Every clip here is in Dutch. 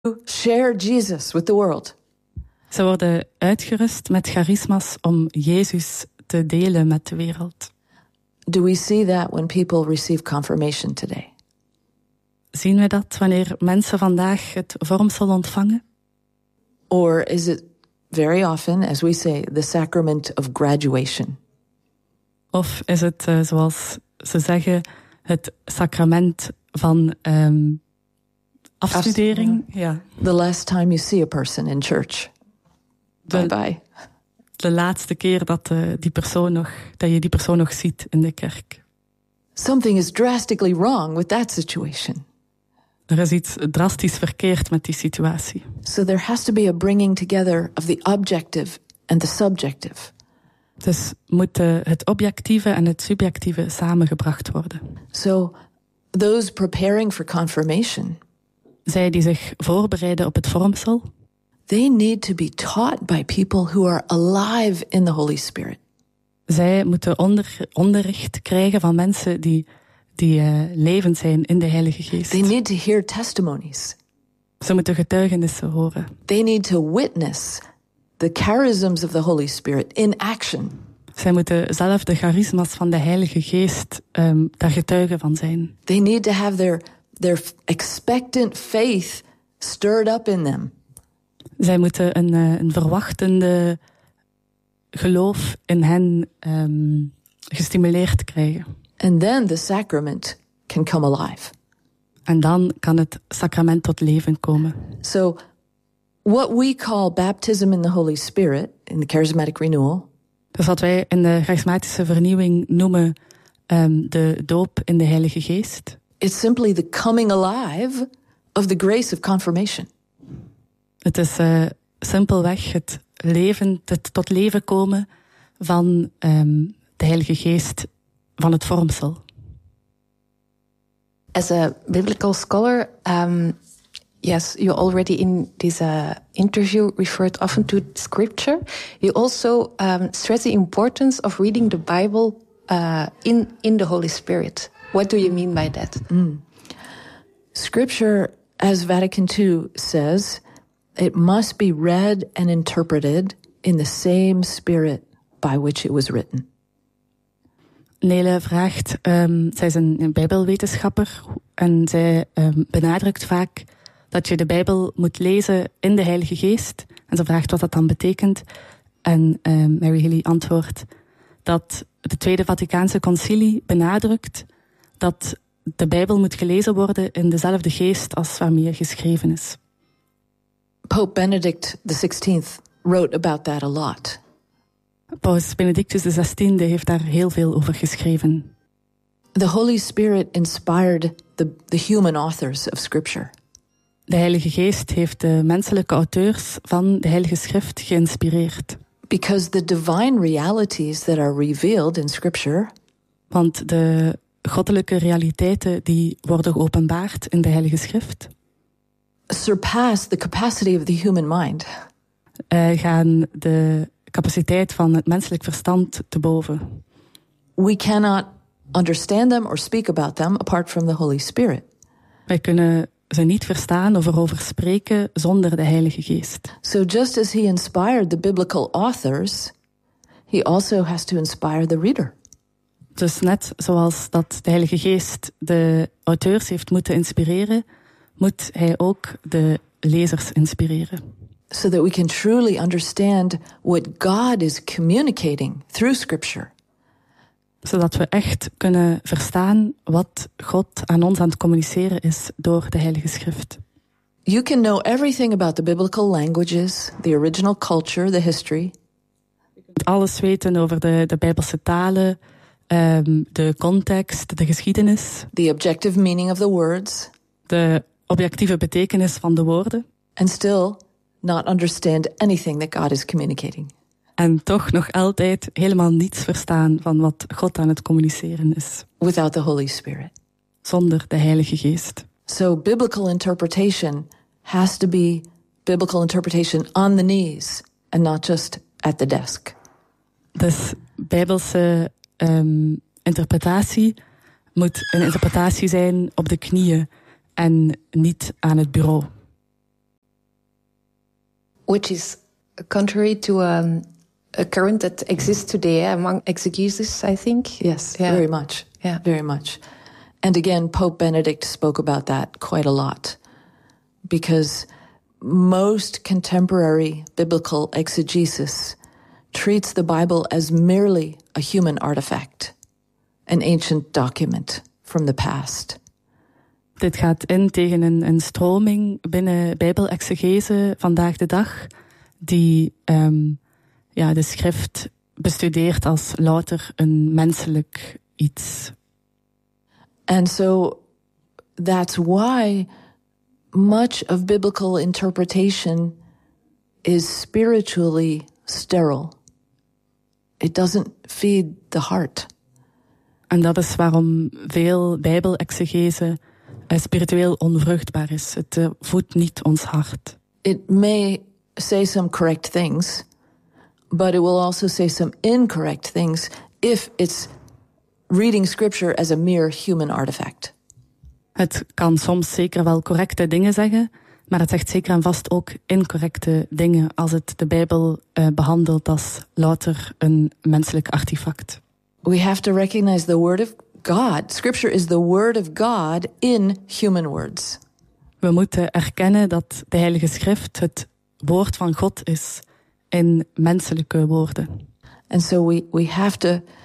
share Jesus with the world. Ze worden uitgerust met charisma's om Jezus te delen met de wereld. Do we see that when people receive confirmation today? Zien we dat wanneer mensen vandaag het vormsel ontvangen? Or is it very often, as we say, the sacrament of graduation? Of is het, zoals ze zeggen, het sacrament van afstudering? Ja. The last time you see a person in church. Bye-bye. De laatste keer dat je die persoon nog ziet in de kerk. Something is drastically wrong with that situation. Er is iets drastisch verkeerd met die situatie. So there has to be a bringing together of the objective and the subjective. Dus moeten het objectieve en het subjectieve samengebracht worden. So those preparing for confirmation, zij die zich voorbereiden op het vormsel, they need to be taught by people who are alive in the Holy Spirit. Zij moeten onderricht krijgen van mensen die levend zijn in de Heilige Geest. They need to hear testimonies. Ze moeten getuigenissen horen. They need to witness the charisms of the Holy Spirit in action. Zij moeten zelf de charisma's van de Heilige Geest daar getuigen van zijn. They need to have their expectant faith stirred up in them. Zij moeten een verwachtende geloof in hen gestimuleerd krijgen. And then the sacrament can come alive. En dan kan het sacrament tot leven komen. So what we call baptism in the Holy Spirit, in the charismatic renewal, dus wat wij in de charismatische vernieuwing noemen de doop in de Heilige Geest, it's simply the coming alive of the grace of confirmation. Het is simpelweg het tot leven komen van de Heilige Geest van het vormsel. As a biblical scholar, yes, you already in this interview referred often to Scripture. You also stress the importance of reading the Bible in the Holy Spirit. What do you mean by that? Scripture, as Vatican II says, it must be read and interpreted in the same spirit by which it was written. Nele vraagt, zij is een bijbelwetenschapper en zij benadrukt vaak dat je de Bijbel moet lezen in de Heilige Geest. En ze vraagt wat dat dan betekent. En Mary Hilly antwoordt dat de Tweede Vaticaanse Concilie benadrukt dat de Bijbel moet gelezen worden in dezelfde geest als waarmee er geschreven is. Pope Benedict XVI wrote about that a lot. Paus Benedictus XVI heeft daar heel veel over geschreven. The Holy Spirit inspired the human authors of Scripture. De Heilige Geest heeft de menselijke auteurs van de Heilige Schrift geïnspireerd. Because the divine realities that are revealed in Scripture, want de goddelijke realiteiten die worden geopenbaard in de Heilige Schrift, surpass the capacity of the human mind. Gaan de capaciteit van het menselijk verstand te boven. We cannot understand them or speak about them apart from the Holy Spirit. Wij kunnen ze niet verstaan of erover spreken zonder de Heilige Geest. So just as he inspired the biblical authors, he also has to inspire the reader. Dus net zoals dat de Heilige Geest de auteurs heeft moeten inspireren, moet hij ook de lezers inspireren. So that we can truly understand what God is communicating through Scripture. Zodat we echt kunnen verstaan wat God aan ons aan het communiceren is door de Heilige Schrift. You can know everything about the biblical languages, the original culture, the history. Je kunt alles weten over de Bijbelse talen, de context, de geschiedenis. The objective meaning of the words. De objectieve betekenis van de woorden. And still not understand anything that God is communicating. En toch nog altijd helemaal niets verstaan van wat God aan het communiceren is. Without the Holy Spirit. Zonder de Heilige Geest. So biblical interpretation has to be biblical interpretation on the knees and not just at the desk. Dus Bijbelse interpretatie moet een interpretatie zijn op de knieën en niet aan het bureau. which is contrary to a current that exists today among exegesis, I think. Yes, very much. Yeah, very much. And again, Pope Benedict spoke about that quite a lot, because most contemporary biblical exegesis treats the Bible as merely a human artifact, an ancient document from the past. Dit gaat in tegen een stroming binnen Bijbelexegese vandaag de dag, die de schrift bestudeert als louter een menselijk iets. And so that's why much of biblical interpretation is spiritually sterile. It doesn't feed the heart. En dat is waarom veel Bijbelexegese spiritueel onvruchtbaar is. Het voedt niet ons hart. It may say some correct things, but it will also say some incorrect things if it's reading scripture as a mere human artifact. Het kan soms zeker wel correcte dingen zeggen, maar het zegt zeker en vast ook incorrecte dingen als het de Bijbel behandelt als louter een menselijk artefact. We have to recognize the word of God. Scripture is the word of God in human words. We moeten erkennen dat de Heilige Schrift het woord van God is in menselijke woorden. And so we have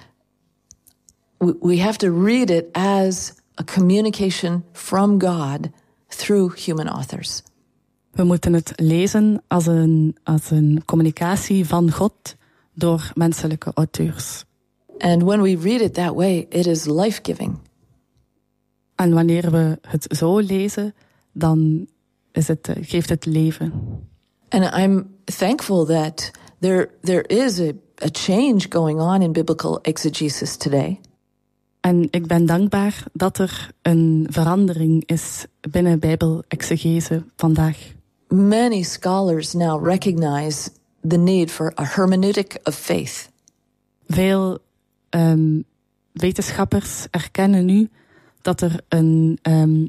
to read it as a communication from God through human authors. We moeten het lezen als een communicatie van God door menselijke auteurs. And when we read it that way, it is life-giving. En wanneer we het zo lezen, dan geeft het leven. And I'm thankful that there is a change going on in biblical exegesis today. En ik ben dankbaar dat er een verandering is binnen Bijbelexegese vandaag. Many scholars now recognize the need for a hermeneutic of faith. Veel wetenschappers erkennen nu dat er een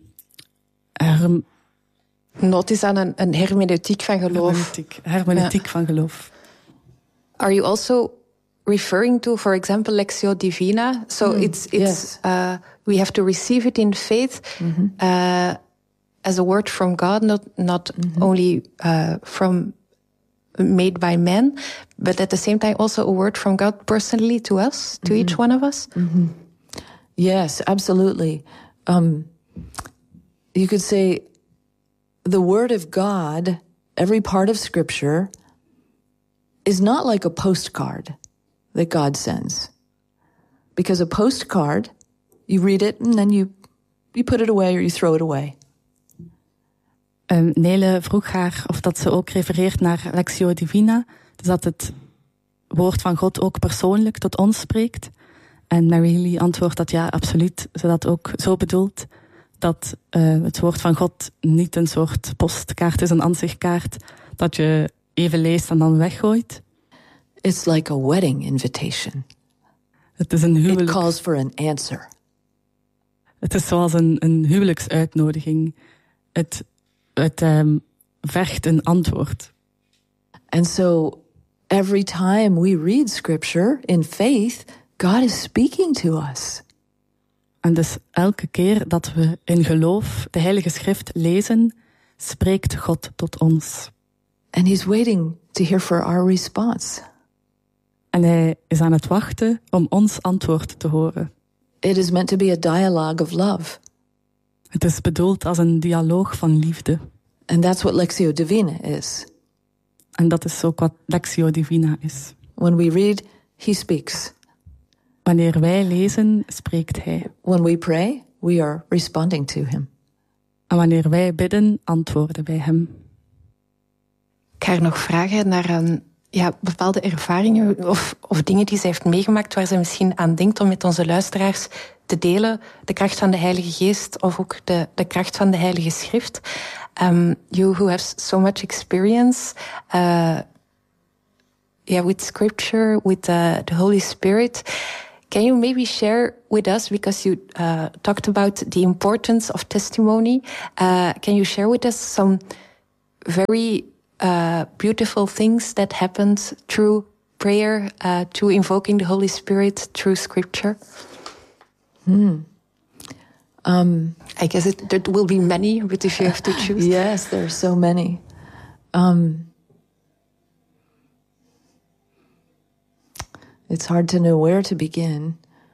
Nood is aan een hermeneutiek van geloof. Hermeneutiek van geloof. Are you also referring to, for example, Lectio Divina? So it's yes. We have to receive it in faith as a word from God, not only from made by men, but at the same time also a word from God personally to us, to each one of us. Yes, absolutely. You could say the word of God, every part of Scripture, is not like a postcard that God sends. Because a postcard, you read it and then you put it away or you throw it away. Nele vroeg haar of dat ze ook refereert naar Lectio Divina, dus dat het woord van God ook persoonlijk tot ons spreekt. En Mary Healy antwoordt dat ja, absoluut, ze dat ook zo bedoelt, dat het woord van God niet een soort postkaart is, een ansichtkaart, dat je even leest en dan weggooit. It's like a wedding invitation. Het is een huwelijk. It calls for an answer. Het is zoals een huwelijksuitnodiging. Het vergt een antwoord. And so every time we read scripture in faith, God is speaking to us. En dus elke keer dat we in geloof de Heilige Schrift lezen, spreekt God tot ons. And he's waiting to hear for our response. En hij is aan het wachten om ons antwoord te horen. It is meant to be a dialogue of love. Het is bedoeld als een dialoog van liefde. And that's what Lectio Divina is. En dat is ook wat Lectio Divina is. When we read, he speaks. Wanneer wij lezen, spreekt hij. When we pray, we are responding to him. En wanneer wij bidden, antwoorden wij hem. Ik ga haar nog vragen naar bepaalde ervaringen of dingen die ze heeft meegemaakt waar ze misschien aan denkt om met onze luisteraars te delen. De kracht van de Heilige Geest of ook de kracht van de Heilige Schrift. You who have so much experience with Scripture, with the Holy Spirit. Can you maybe share with us, because you talked about the importance of testimony, can you share with us some very beautiful things that happened through prayer, through invoking the Holy Spirit, through Scripture. I guess there will be many, but if you have to choose. Yes, there are so many. It's hard to know where to begin.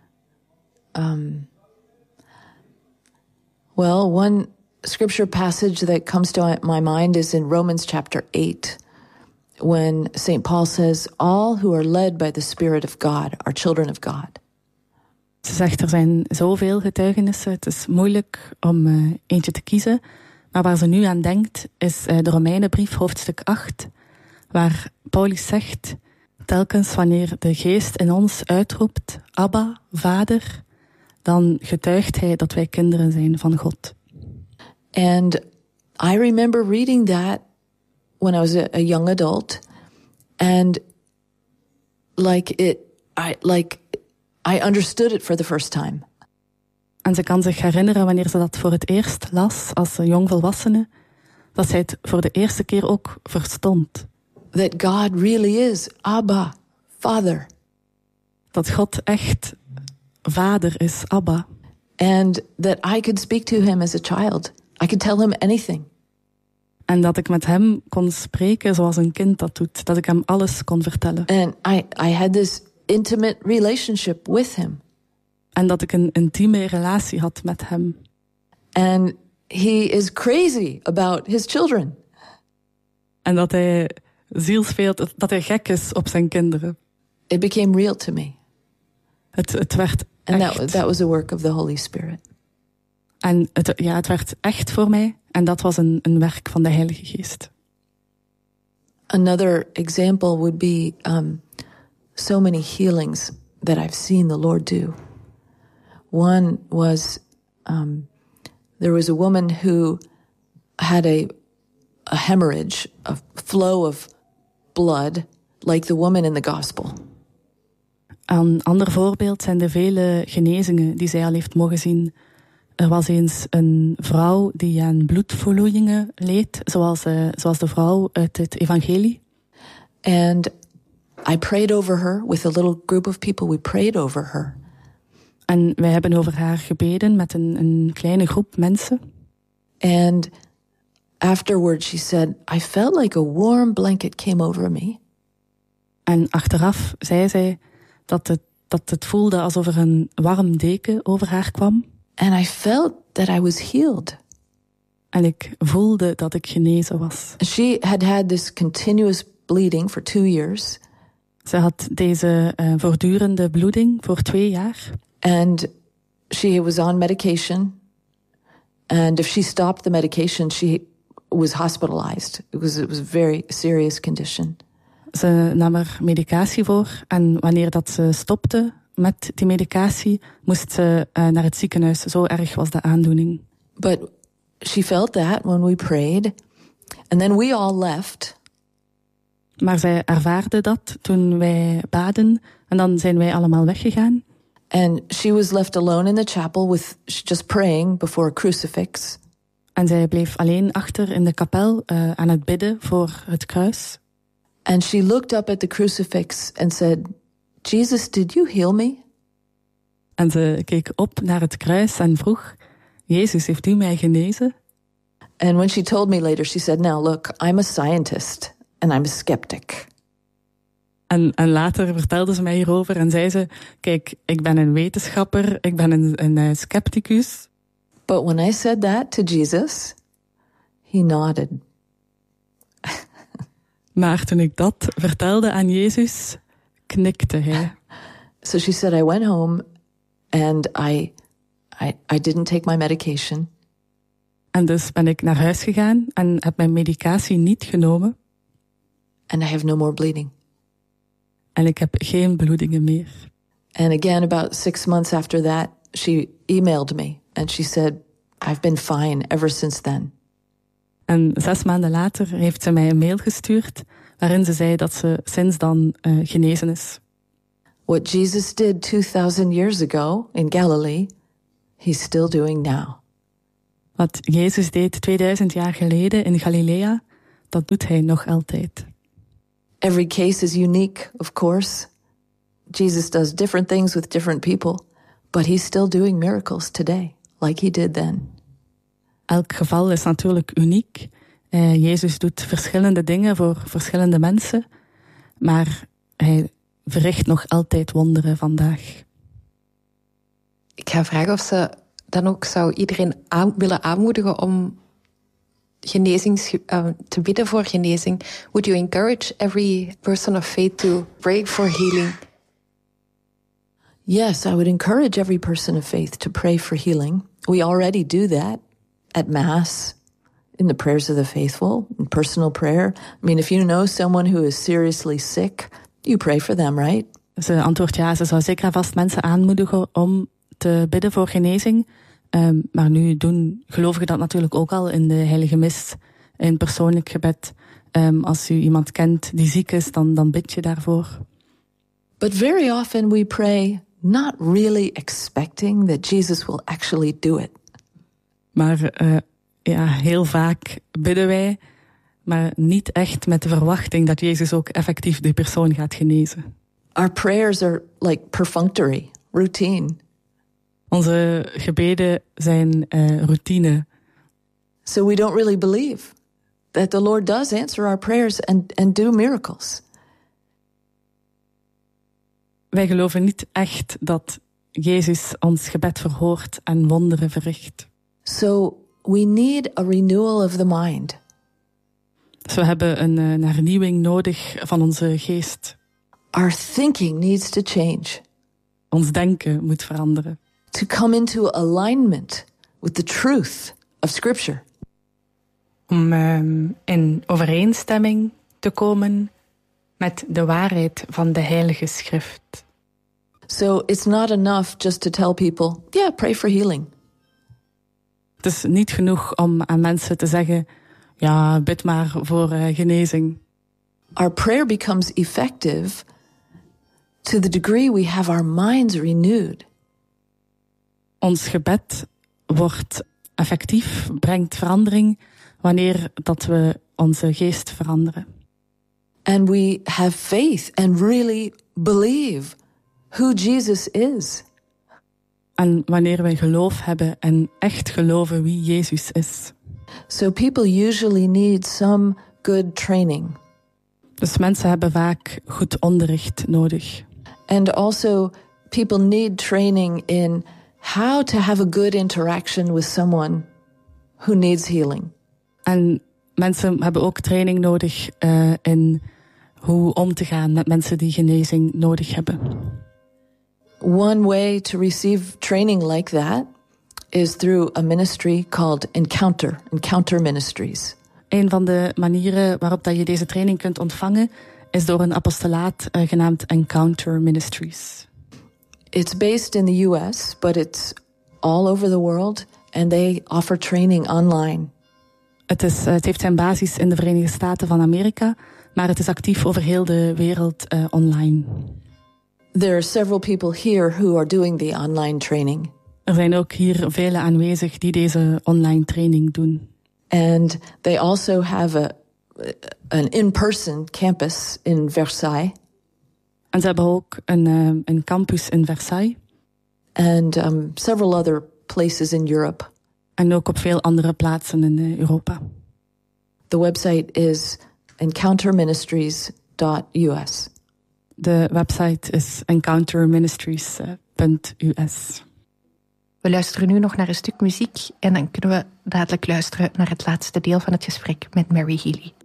Well, one scripture passage that comes to my mind is in Romans chapter 8, when St. Paul says, all who are led by the Spirit of God are children of God. Ze zegt, er zijn zoveel getuigenissen, het is moeilijk om eentje te kiezen. Maar waar ze nu aan denkt, is de Romeinenbrief, hoofdstuk 8, waar Paulus zegt, telkens wanneer de geest in ons uitroept, Abba, Vader, dan getuigt hij dat wij kinderen zijn van God. And I remember reading that when I was a young adult, and I understood it for the first time. En ze kan zich herinneren wanneer ze dat voor het eerst las als jongvolwassene, dat zij het voor de eerste keer ook verstond. That God really is Abba, Father. Dat God echt Vader is, Abba. And that I could speak to him as a child. I could tell him anything. En dat ik met hem kon spreken zoals een kind dat doet. Dat ik hem alles kon vertellen. And I had this intimate relationship with him. En dat ik een intieme relatie had met hem. And he is crazy about his children. En dat hij zielspeelt, dat hij gek is op zijn kinderen. It became real to me. Het werd and echt. that was a work of the Holy Spirit. En het werd echt voor mij. En dat was een werk van de Heilige Geest. Another example would be so many healings that I've seen the Lord do. One was, there was a woman who had a hemorrhage, a flow of blood, like the woman in the gospel. Een ander voorbeeld zijn de vele genezingen die zij al heeft mogen zien. Er was eens een vrouw die aan bloedverloeiingen leed, zoals de vrouw uit het evangelie. And I prayed over her with a little group of people. We prayed over her. En wij hebben over haar gebeden met een kleine groep mensen. And afterwards she said, I felt like a warm blanket came over me. En achteraf zei zij dat het voelde alsof er een warm deken over haar kwam. And I felt that I was healed. En ik voelde dat ik genezen was. She had this continuous bleeding for 2 years. Ze had deze voortdurende bloeding voor 2 jaar. And she was on medication. And if she stopped the medication, she was hospitalized. It was a very serious condition. Ze nam er medicatie voor. En wanneer dat ze stopte met die medicatie, moest ze naar het ziekenhuis. Zo erg was de aandoening. But she felt that when we prayed. And then we all left. Maar zij ervaarde dat toen wij baden. En dan zijn wij allemaal weggegaan. And she was left alone in the chapel with just praying before a crucifix. En zij bleef alleen achter in de kapel aan het bidden voor het kruis. And she looked up at the crucifix and said, Jesus, did you heal me? En ze keek op naar het kruis en vroeg, Jezus, heeft u mij genezen? And when she told me later, she said, now look, I'm a scientist and I'm a skeptic. En later vertelde ze mij hierover en zei ze, kijk, ik ben een wetenschapper, ik ben een scepticus. But when I said that to Jesus, he nodded. Maar toen ik dat vertelde aan Jezus, knikte hij. So she said, I went home and I didn't take my medication. En dus ben ik naar huis gegaan en heb mijn medicatie niet genomen. And I have no more bleeding. En ik heb geen bloedingen meer. And again, about 6 months after that, she emailed me and she said, I've been fine ever since then. En 6 maanden later heeft ze mij een mail gestuurd waarin ze zei dat ze sinds dan genezen is. What Jesus did 2000 years ago in Galilee, he's still doing now. Wat Jezus deed 2000 jaar geleden in Galilea, dat doet hij nog altijd. Every case is unique, of course. Jesus does different things with different people, but he's still doing miracles today, like he did then. Elk geval is natuurlijk uniek. Jezus doet verschillende dingen voor verschillende mensen, maar hij verricht nog altijd wonderen vandaag. Ik ga vragen of ze dan ook zou iedereen willen aanmoedigen om te bidden voor genezing. Would you encourage every person of faith to pray for healing? Yes, I would encourage every person of faith to pray for healing. We already do that at Mass, in the prayers of the faithful, in personal prayer. I mean, if you know someone who is seriously sick, you pray for them, right? Ze antwoordt ja, ze zou zeker en vast mensen aanmoedigen om te bidden voor genezing. Maar nu doen gelovigen dat natuurlijk ook al in de heilige mis, in persoonlijk gebed. Als u iemand kent die ziek is, dan bid je daarvoor. But very often we pray not really expecting that Jesus will actually do it. Maar heel vaak bidden wij, maar niet echt met de verwachting dat Jezus ook effectief die persoon gaat genezen. Our prayers are like perfunctory, routine. Onze gebeden zijn routine. So we don't really believe that the Lord does answer our prayers and do miracles. Wij geloven niet echt dat Jezus ons gebed verhoort en wonderen verricht. So we need a renewal of the mind. Dus we hebben een hernieuwing nodig van onze geest. Our thinking needs to change. Ons denken moet veranderen. To come into alignment with the truth of Scripture. Om in overeenstemming te komen met de waarheid van de Heilige Schrift. So it's not enough just to tell people, yeah, pray for healing. Het is niet genoeg om aan mensen te zeggen, ja, bid maar voor genezing. Our prayer becomes effective to the degree we have our minds renewed. Ons gebed wordt effectief, brengt verandering wanneer dat we onze geest veranderen. And we have faith and really believe who Jesus is. En wanneer wij geloof hebben en echt geloven wie Jezus is. So people usually need some good training. Dus mensen hebben vaak goed onderricht nodig. And also people need training in how to have a good interaction with someone who needs healing. En mensen hebben ook training nodig in hoe om te gaan met mensen die genezing nodig hebben. One way to receive training like that is through a ministry called Encounter Ministries. Een van de manieren waarop dat je deze training kunt ontvangen is door een apostolaat genaamd Encounter Ministries. It's based in the US, but it's all over the world and they offer training online. Het heeft zijn basis in de Verenigde Staten van Amerika, maar het is actief over heel de wereld online. There are several people here who are doing the online training. Er zijn ook hier velen aanwezig die deze online training doen. And they also have an in-person campus in Versailles. En ze hebben ook een campus in Versailles. And several other places in Europe. En ook op veel andere plaatsen in Europa. The website is encounterministries.us. De website is encounterministries.us. We luisteren nu nog naar een stuk muziek en dan kunnen we dadelijk luisteren naar het laatste deel van het gesprek met Mary Healy.